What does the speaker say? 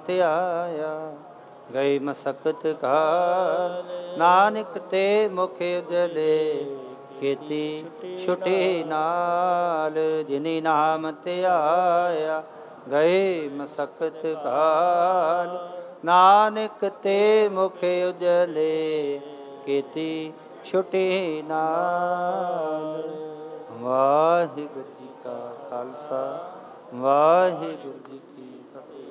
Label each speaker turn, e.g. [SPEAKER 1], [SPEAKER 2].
[SPEAKER 1] ਧਿਆਇਆ। ਗਏ ਮਸਕਤ ਕਾਲ ਨਾਨਕ ਤੇ ਮੁਖ ਉਜਲੇ, ਕੀਤੀ ਛੁਟੀ ਨਾਲ ਜਿਨੀ ਨਾਮ ਧਿਆਇਆ। ਗਏ ਮਸਕਤ ਕਾਲ ਨਾਨਕ ਤੇ ਮੁਖ ਉਜਲੇ, ਕੀਤੀ ਛੁਟੀ ਨਾਲ। ਵਾਹਿਗੁਰੂ ਜੀ ਕਾ ਖਾਲਸਾ, ਵਾਹਿਗੁਰੂ ਜੀ ਕੀ ਫਤਿਹ।